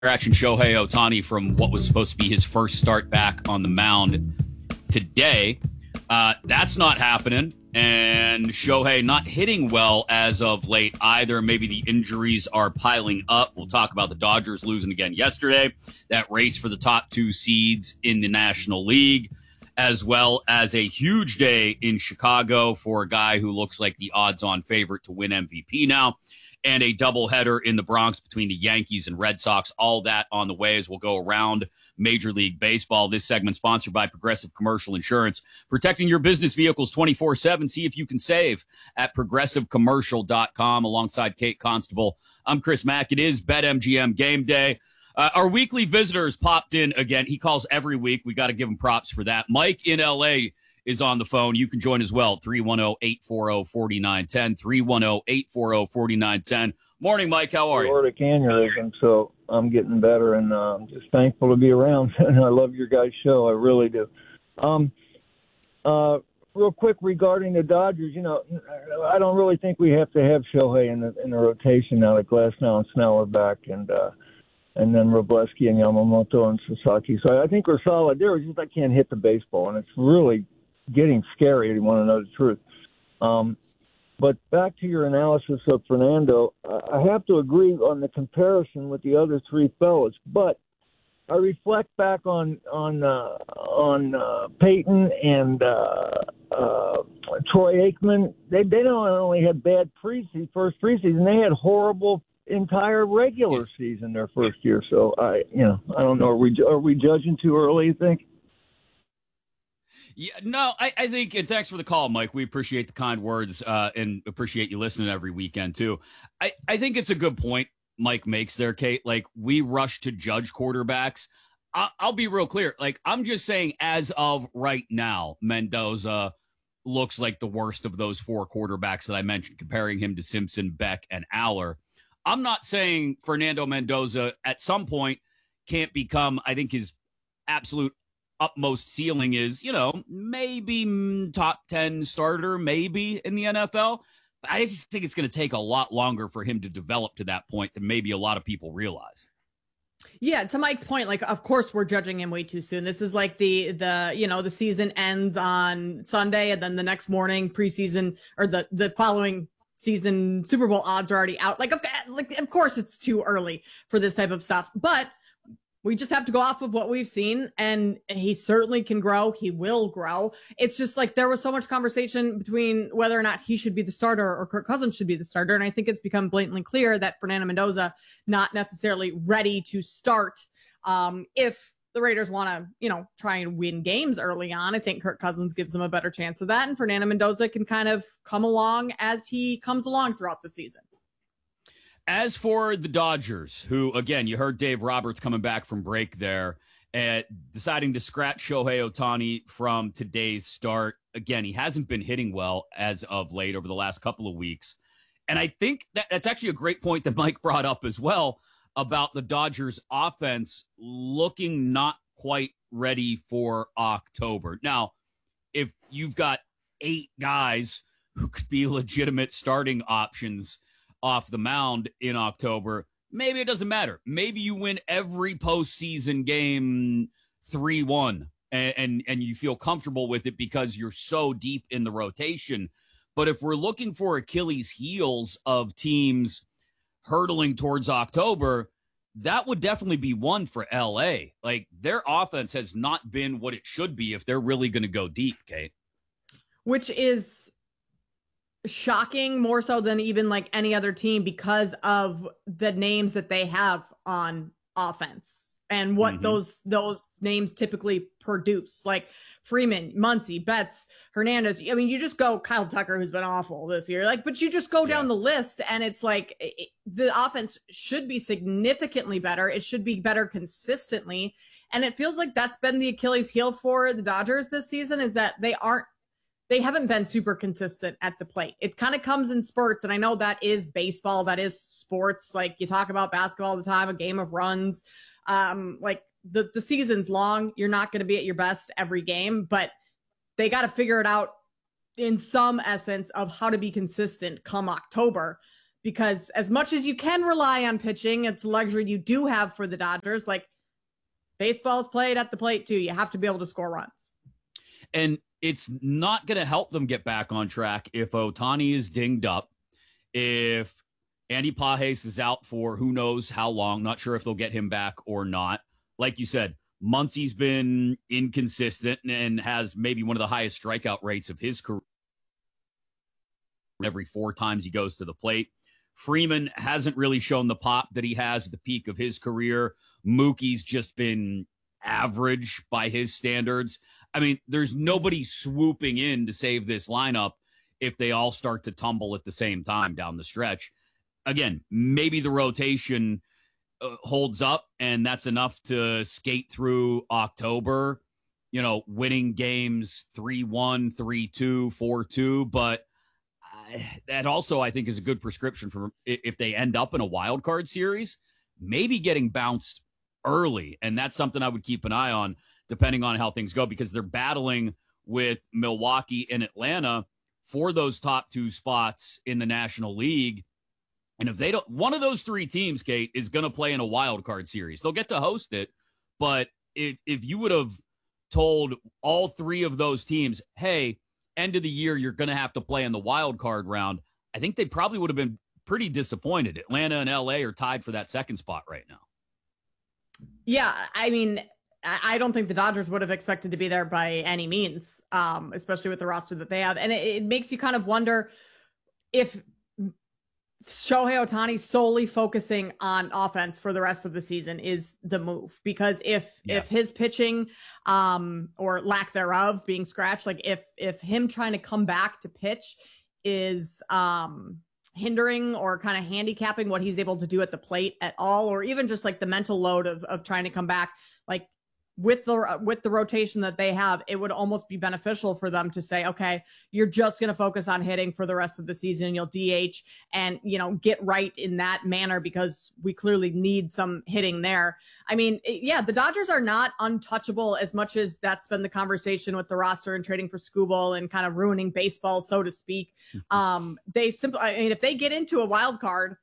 Scratching Shohei Ohtani from what was supposed to be his first start back on the mound today. That's not happening, and Shohei not hitting well as of late either. Maybe the injuries are piling up. We'll talk about the Dodgers losing again yesterday, that race for the top two seeds in the National League, as well as a huge day in Chicago for a guy who looks like the odds-on favorite to win MVP now, and a doubleheader in the Bronx between the Yankees and Red Sox. All that on the way as we'll go around Major League Baseball. This segment sponsored by Progressive Commercial Insurance, protecting your business vehicles 24/7. See if you can save at progressivecommercial.com. Alongside Kate Constable, I'm Chris Mack. It is BetMGM Game Day. Our weekly visitors popped in again. He calls every week. We got to give him props for that. Mike in LA is on the phone. You can join as well. 310-840-4910. 310-840-4910. Morning, Mike. How are you? Aortic aneurysm, so I'm getting better, and I'm just thankful to be around. And I love your guys' show. I really do. Real quick regarding the Dodgers, I don't really think we have to have Shohei in the rotation now that Glasnow and Snell are back, and then Robleski and Yamamoto and Sasaki. So I think we're solid there. It's just I can't hit the baseball, and it's really getting scary if you want to know the truth. But back to your analysis of Fernando, I have to agree on the comparison with the other three fellas. But I reflect back on Peyton and Troy Aikman. They not only had bad first preseason, they had horrible entire regular season their first year. So I don't know. Are we judging too early, you think? Yeah, no, I think, and thanks for the call, Mike. We appreciate the kind words and appreciate you listening every weekend, too. I think it's a good point Mike makes there, Kate. Like, we rush to judge quarterbacks. I'll be real clear. Like, I'm just saying, as of right now, Mendoza looks like the worst of those four quarterbacks that I mentioned, comparing him to Simpson, Beck, and Aller. I'm not saying Fernando Mendoza at some point can't become, I think his absolute utmost ceiling is, maybe top 10 starter, maybe in the NFL. But I just think it's going to take a lot longer for him to develop to that point than maybe a lot of people realize. Yeah, to Mike's point, like, of course we're judging him way too soon. This is like the season ends on Sunday, and then the next morning preseason or the following season Super Bowl odds are already out. Like, of course it's too early for this type of stuff, but we just have to go off of what we've seen, and he certainly can grow. He will grow. It's just like there was so much conversation between whether or not he should be the starter or Kirk Cousins should be the starter. And I think it's become blatantly clear that Fernando Mendoza not necessarily ready to start. If the Raiders want to, try and win games early on, I think Kirk Cousins gives them a better chance of that. And Fernando Mendoza can kind of come along as he comes along throughout the season. As for the Dodgers, who, again, you heard Dave Roberts coming back from break there, deciding to scratch Shohei Ohtani from today's start. Again, he hasn't been hitting well as of late over the last couple of weeks. And I think that's actually a great point that Mike brought up as well about the Dodgers offense looking not quite ready for October. Now, if you've got 8 guys who could be legitimate starting options off the mound in October, maybe it doesn't matter. Maybe you win every postseason game 3-1 and you feel comfortable with it because you're so deep in the rotation. But if we're looking for Achilles heels of teams hurtling towards October, that would definitely be one for LA. Like, their offense has not been what it should be if they're really going to go deep, Kate. Which is shocking more so than even like any other team because of the names that they have on offense and what those names typically produce, like Freeman, Muncy, Betts, Hernandez. I mean, you just go Kyle Tucker, who's been awful this year, but you just go down the list and it's like the offense should be significantly better. It should be better consistently. And it feels like that's been the Achilles heel for the Dodgers this season, is that they haven't been super consistent at the plate. It kind of comes in spurts. And I know that is baseball. That is sports. Like, you talk about basketball all the time, a game of runs. Like, the season's long. You're not going to be at your best every game, but they got to figure it out in some essence of how to be consistent come October. because as much as you can rely on pitching, it's a luxury you do have for the Dodgers. Like, baseball's played at the plate too. You have to be able to score runs. And it's not going to help them get back on track if Ohtani is dinged up, if Andy Pages is out for who knows how long. Not sure if they'll get him back or not. Like you said, Muncy's been inconsistent and has maybe one of the highest strikeout rates of his career every 4 times he goes to the plate. Freeman hasn't really shown the pop that he has at the peak of his career. Mookie's just been average by his standards. I mean, there's nobody swooping in to save this lineup if they all start to tumble at the same time down the stretch. Again, maybe the rotation holds up, and that's enough to skate through October, winning games 3-1, 3-2, 4-2. But that also, I think, is a good prescription for if they end up in a wild card series, maybe getting bounced early. And that's something I would keep an eye on, depending on how things go, because they're battling with Milwaukee and Atlanta for those top 2 spots in the National League. And if they don't, one of those 3 teams, Kate, is going to play in a wild card series. They'll get to host it. But if you would have told all 3 of those teams, hey, end of the year, you're going to have to play in the wild card round, I think they probably would have been pretty disappointed. Atlanta and LA are tied for that second spot right now. Yeah, I mean, I don't think the Dodgers would have expected to be there by any means, especially with the roster that they have. And it makes you kind of wonder if Shohei Ohtani solely focusing on offense for the rest of the season is the move. Because if his pitching or lack thereof being scratched, like if him trying to come back to pitch is hindering or kind of handicapping what he's able to do at the plate at all, or even just like the mental load of trying to come back, like with the rotation that they have, it would almost be beneficial for them to say, okay, you're just going to focus on hitting for the rest of the season, and you'll DH and, get right in that manner, because we clearly need some hitting there. I mean, yeah, the Dodgers are not untouchable, as much as that's been the conversation with the roster and trading for Skubal and kind of ruining baseball, so to speak. If they get into a wild card,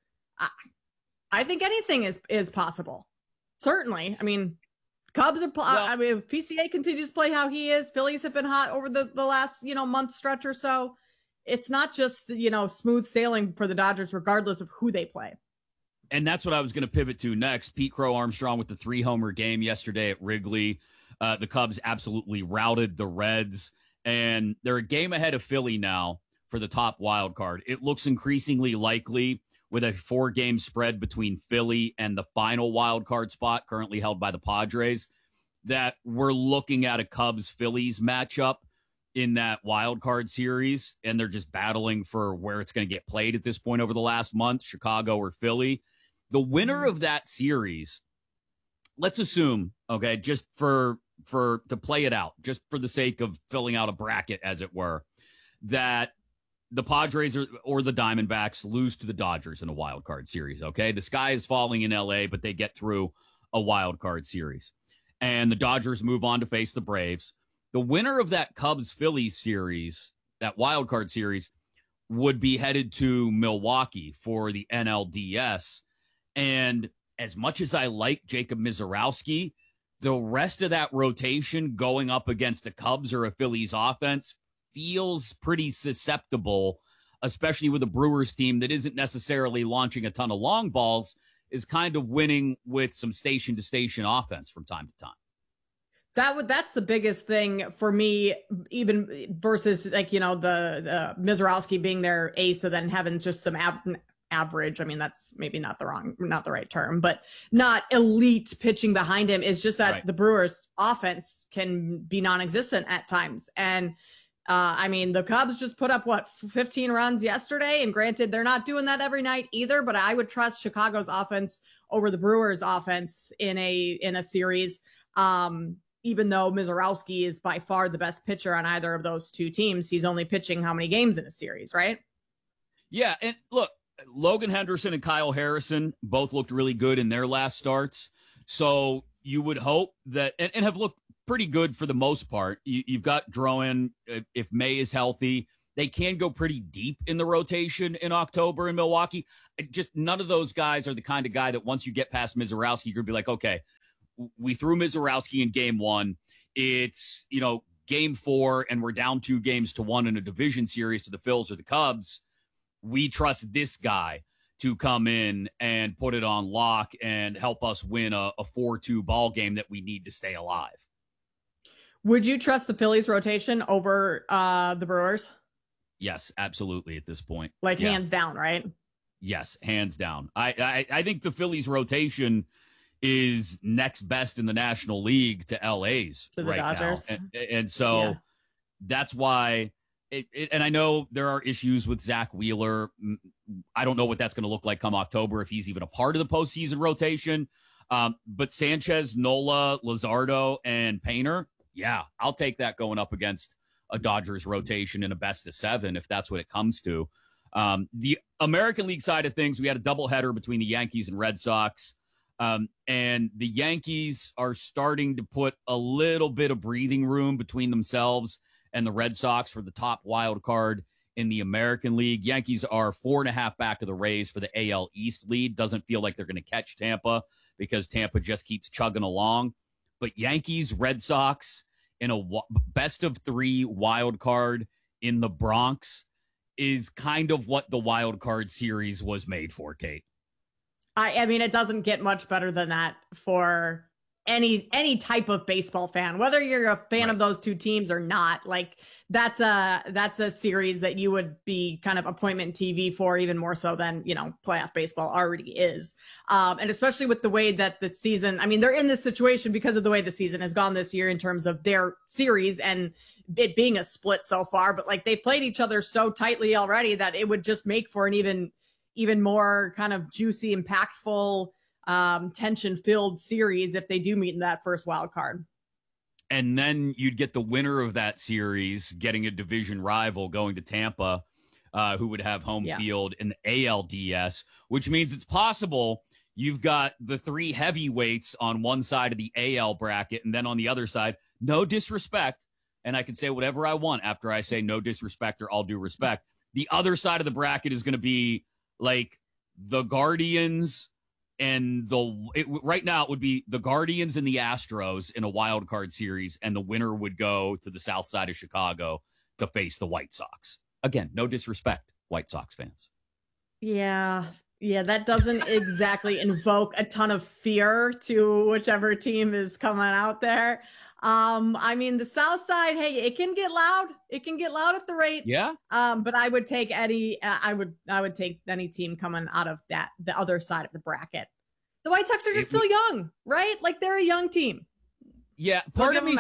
I think anything is possible. Certainly. I mean, Cubs are, if PCA continues to play how he is, Phillies have been hot over the last, month stretch or so. It's not just, smooth sailing for the Dodgers, regardless of who they play. And that's what I was going to pivot to next. Pete Crow Armstrong with the 3-homer game yesterday at Wrigley. The Cubs absolutely routed the Reds, and they're a game ahead of Philly now for the top wild card. It looks increasingly likely, with a 4-game spread between Philly and the final wild card spot currently held by the Padres, that we're looking at a Cubs-Phillies matchup in that wild card series, and they're just battling for where it's going to get played at this point over the last month, Chicago or Philly. The winner of that series, let's assume, okay, just to play it out, just for the sake of filling out a bracket, as it were, that the Padres or the Diamondbacks lose to the Dodgers in a wild card series, okay? The sky is falling in LA, but they get through a wild card series. And the Dodgers move on to face the Braves. The winner of that Cubs-Phillies series, that wild card series, would be headed to Milwaukee for the NLDS. And as much as I like Jacob Misiorowski, the rest of that rotation going up against a Cubs or a Phillies offense feels pretty susceptible, especially with a Brewers team that isn't necessarily launching a ton of long balls, is kind of winning with some station-to-station offense from time to time. That's the biggest thing for me, even versus the Misiorowski being their ace, and then having just some average. I mean, that's maybe not the right term, but not elite pitching behind him. Is just that right. The Brewers offense can be non-existent at times. And the Cubs just put up 15 runs yesterday, and granted, they're not doing that every night either, but I would trust Chicago's offense over the Brewers offense in a series. Even though Misiorowski is by far the best pitcher on either of those two teams, he's only pitching how many games in a series, right? Yeah. And look, Logan Henderson and Kyle Harrison both looked really good in their last starts. So you would hope that, and have looked pretty good for the most part. You've got Drouin. If May is healthy, They can go pretty deep in the rotation in October in Milwaukee. Just none of those guys are the kind of guy that once you get past Mizorowski, you're going to be like, okay, we threw Mizorowski in game 1. It's, game 4, and we're down 2-1 in a division series to the Phils or the Cubs. We trust this guy to come in and put it on lock and help us win a 4-2 ball game that we need to stay alive. Would you trust the Phillies rotation over the Brewers? Yes, absolutely at this point. Hands down, right? Yes, hands down. I think the Phillies rotation is next best in the National League to LA's to the right Dodgers. now. And so that's why and I know there are issues with Zach Wheeler. I don't know what that's going to look like come October, if he's even a part of the postseason rotation. But Sanchez, Nola, Luzardo, and Painter, yeah, I'll take that going up against a Dodgers rotation in a best of 7, if that's what it comes to. The American League side of things, we had a doubleheader between the Yankees and Red Sox. And the Yankees are starting to put a little bit of breathing room between themselves and the Red Sox for the top wild card in the American League. Yankees are 4.5 back of the Rays for the AL East lead. Doesn't feel like they're going to catch Tampa because Tampa just keeps chugging along. But Yankees, Red Sox in a best of 3 wild card in the Bronx is kind of what the wild card series was made for, Kate. I mean, it doesn't get much better than that for any type of baseball fan, whether you're a fan of those two teams or not. Like that's a series that you would be kind of appointment TV for, even more so than, playoff baseball already is. And especially with the way that the season, I mean, they're in this situation because of the way the season has gone this year in terms of their series and it being a split so far, but like they played each other so tightly already that it would just make for an even more kind of juicy, impactful, tension-filled series if they do meet in that first wild card. And then you'd get the winner of that series getting a division rival going to Tampa, who would have home field in the ALDS, which means it's possible you've got the 3 heavyweights on one side of the AL bracket, and then on the other side, no disrespect, and I can say whatever I want after I say no disrespect or all due respect. The other side of the bracket is going to be like the Guardians and right now it would be the Guardians and the Astros in a wild card series, and the winner would go to the south side of Chicago to face the White Sox. Again, no disrespect, White Sox fans. Yeah, that doesn't exactly invoke a ton of fear to whichever team is coming out there. I mean, the south side, hey, it can get loud. It can get loud at the rate. Yeah. But I would take I would take any team coming out of the other side of the bracket. The White Sox are just still young, right? Like they're a young team. Yeah. Part of me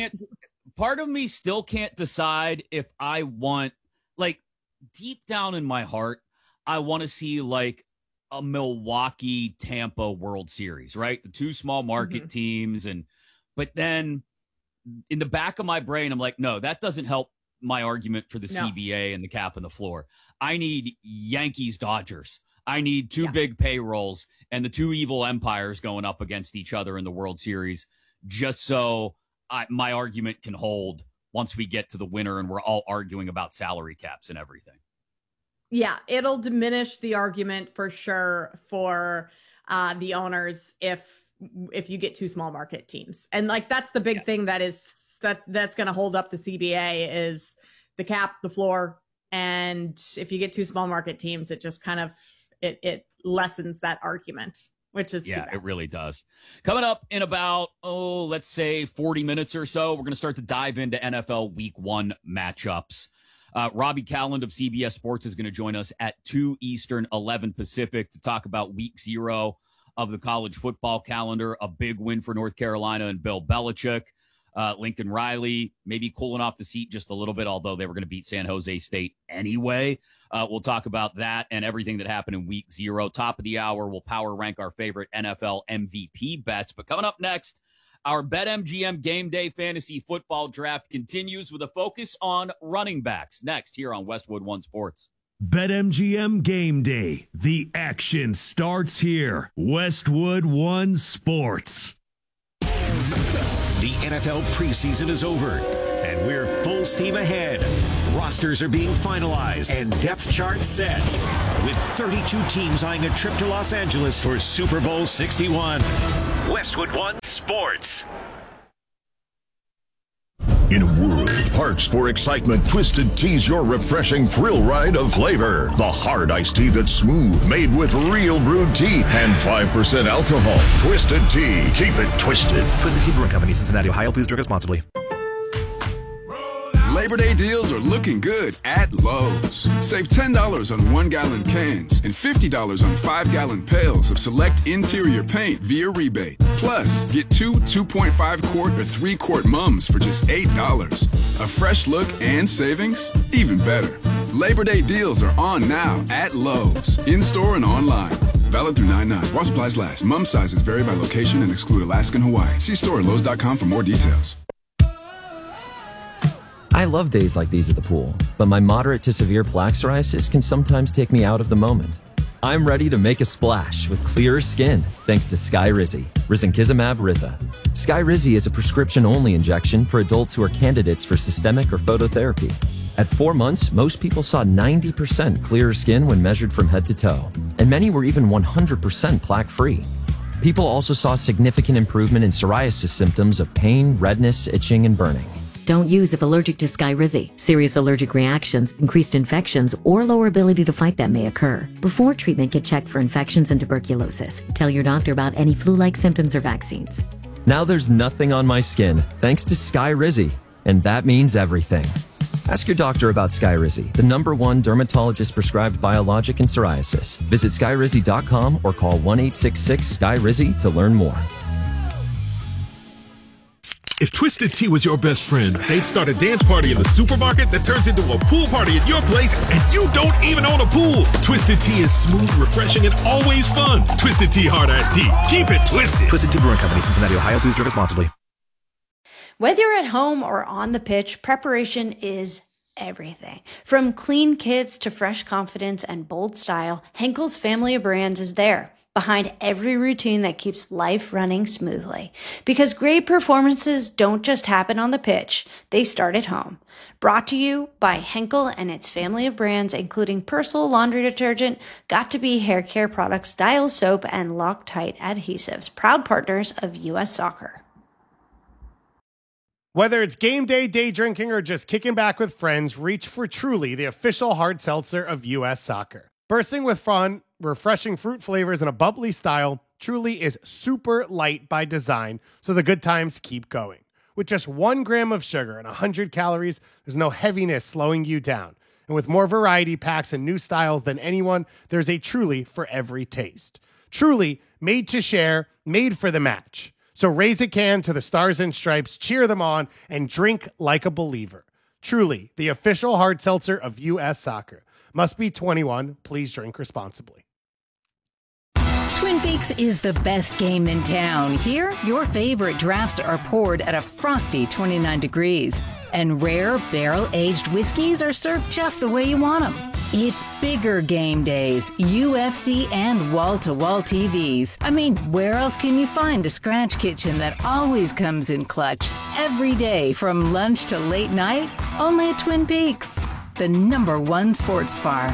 still can't decide if I want, like, deep down in my heart, I want to see like a Milwaukee Tampa World Series, right? The 2 small market teams. But then in the back of my brain, I'm like, no, that doesn't help my argument for the CBA and the cap and the floor. I need Yankees Dodgers. I need 2 big payrolls and the 2 evil empires going up against each other in the World Series, just so my argument can hold once we get to the winter and we're all arguing about salary caps and everything. Yeah, it'll diminish the argument for sure for the owners if you get 2 small market teams. And like, that's the big thing that's going to hold up the CBA is the cap, the floor. And if you get 2 small market teams, it just kind of, it lessens that argument, which is too bad. It really does. Coming up in about, let's say 40 minutes or so, we're going to start to dive into NFL Week 1 matchups. Robbie Calland of CBS Sports is going to join us at 2 Eastern, 11 Pacific to talk about Week 0 of the college football calendar, a big win for North Carolina and Bill Belichick. Lincoln Riley maybe cooling off the seat just a little bit, although they were going to beat San Jose State anyway. We'll talk about that and everything that happened in Week 0. Top of the hour, we'll power rank our favorite NFL MVP bets. But coming up next, our BetMGM Game Day Fantasy Football Draft continues with a focus on running backs. Next, here on Westwood One Sports. BetMGM Game Day. The action starts here. Westwood One Sports. The NFL preseason is over, and we're full steam ahead. Rosters are being finalized and depth charts set, with 32 teams eyeing a trip to Los Angeles for Super Bowl 61. Westwood One Sports. In a world parched for excitement, Twisted Tea's your refreshing thrill ride of flavor. The hard iced tea that's smooth, made with real brewed tea and 5% alcohol. Twisted Tea. Keep it twisted. Twisted Tea Brewing Company, Cincinnati, Ohio. Please drink responsibly. Labor Day deals are looking good at Lowe's. Save $10 on 1-gallon cans and $50 on 5-gallon pails of select interior paint via rebate. Plus, get 2 2.5-quart or 3-quart mums for just $8. A fresh look and savings? Even better. Labor Day deals are on now at Lowe's, in-store and online. Valid through 9/9. While supplies last. Mum sizes vary by location and exclude Alaska and Hawaii. See store at Lowe's.com for more details. I love days like these at the pool, but my moderate to severe plaque psoriasis can sometimes take me out of the moment. I'm ready to make a splash with clearer skin thanks to Skyrizi, risankizumab Riza. Skyrizi is a prescription-only injection for adults who are candidates for systemic or phototherapy. At 4 months, most people saw 90% clearer skin when measured from head to toe, and many were even 100% plaque-free. People also saw significant improvement in psoriasis symptoms of pain, redness, itching, and burning. Don't use if allergic to Skyrizi. Serious allergic reactions, increased infections, or lower ability to fight them may occur. Before treatment, get checked for infections and tuberculosis. Tell your doctor about any flu-like symptoms or vaccines. Now there's nothing on my skin thanks to Skyrizi, and that means everything. Ask your doctor about Skyrizi, the #1 dermatologist-prescribed biologic in psoriasis. Visit Skyrizi.com or call 1-866-SKY-RIZI to learn more. If Twisted Tea was your best friend, they'd start a dance party in the supermarket that turns into a pool party at your place, and you don't even own a pool. Twisted Tea is smooth, refreshing, and always fun. Twisted Tea Hard Iced Tea. Keep it twisted. Twisted Tea Brewing Company, Cincinnati, Ohio. Please drink responsibly. Whether you're at home or on the pitch, preparation is everything. From clean kits to fresh confidence and bold style, Henkel's family of brands is there, behind every routine that keeps life running smoothly. Because great performances don't just happen on the pitch, they start at home. Brought to you by Henkel and its family of brands, including Persil laundry detergent, Got2b hair care products, Dial soap, and Loctite adhesives, proud partners of U.S. Soccer. Whether it's game day, day drinking, or just kicking back with friends, reach for Truly, the official hard seltzer of U.S. Soccer. Bursting with fun, refreshing fruit flavors, and a bubbly style, Truly is super light by design, so the good times keep going. With just 1 gram of sugar and 100 calories, there's no heaviness slowing you down. And with more variety packs and new styles than anyone, there's a Truly for every taste. Truly, made to share, made for the match. So raise a can to the Stars and Stripes, cheer them on, and drink like a believer. Truly, the official hard seltzer of U.S. Soccer. Must be 21. Please drink responsibly. Twin Peaks is the best game in town. Here, your favorite drafts are poured at a frosty 29 degrees. And rare, barrel-aged whiskeys are served just the way you want them. It's bigger game days, UFC, and wall-to-wall TVs. I mean, where else can you find a scratch kitchen that always comes in clutch? Every day, from lunch to late night, only at Twin Peaks, the #1 sports bar.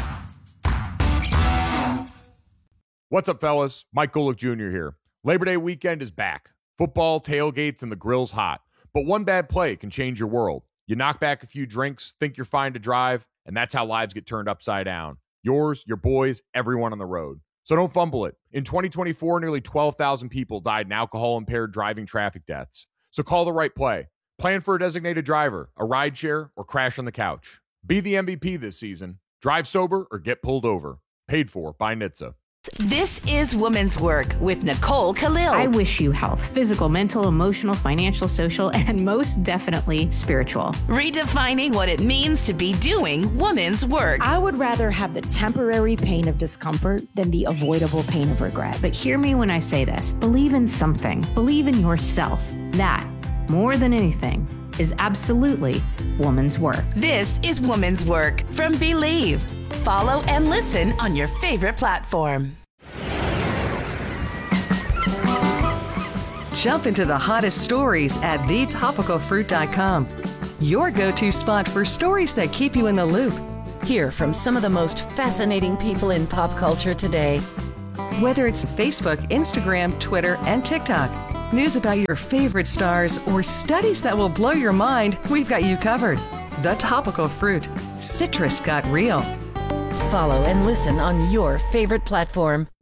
What's up, fellas? Mike Golick Jr. here. Labor Day weekend is back. Football, tailgates, and the grill's hot. But one bad play can change your world. You knock back a few drinks, think you're fine to drive, and that's how lives get turned upside down. Yours, your boys, everyone on the road. So don't fumble it. In 2024, nearly 12,000 people died in alcohol-impaired driving traffic deaths. So call the right play. Plan for a designated driver, a rideshare, or crash on the couch. Be the MVP this season. Drive sober or get pulled over. Paid for by NHTSA. This is Women's Work with Nicole Khalil. I wish you health, physical, mental, emotional, financial, social, and most definitely spiritual. Redefining what it means to be doing women's work. I would rather have the temporary pain of discomfort than the avoidable pain of regret. But hear me when I say this. Believe in something. Believe in yourself. That, more than anything, is absolutely woman's work. This is Woman's Work from Believe. Follow and listen on your favorite platform. Jump into the hottest stories at thetopicalfruit.com. your go-to spot for stories that keep you in the loop. Hear from some of the most fascinating people in pop culture today. Whether it's Facebook, Instagram, Twitter, and TikTok, news about your favorite stars, or studies that will blow your mind, we've got you covered. The Topical Fruit. Citrus got real. Follow and listen on your favorite platform.